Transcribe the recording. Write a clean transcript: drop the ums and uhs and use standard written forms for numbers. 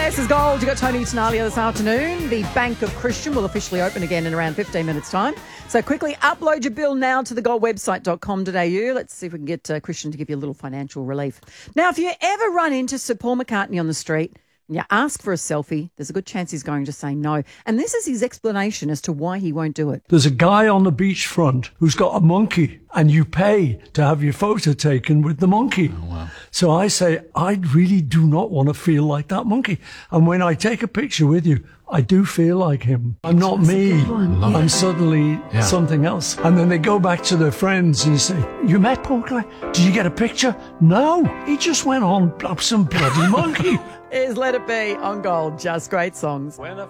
This is Gold. You got Tony Tenalia this afternoon. The Bank of Christian will officially open again in around 15 minutes' time. So quickly upload your bill now to thegoldwebsite.com.au. Let's see if we can get Christian to give you a little financial relief. Now, if you ever run into Sir Paul McCartney on the street and you ask for a selfie, there's a good chance he's going to say no. And this is his explanation as to why he won't do it. There's a guy on the beachfront who's got a monkey and you pay to have your photo taken with the monkey. Oh, wow. So I say, I really do not want to feel like that monkey. And when I take a picture with you, I do feel like him. I'm not me. I'm suddenly something else. And then they go back to their friends and you say, you met Paul McCartney? Did you get a picture? No, he just went on some bloody monkey. Here's Let It Be on Gold. Just great songs.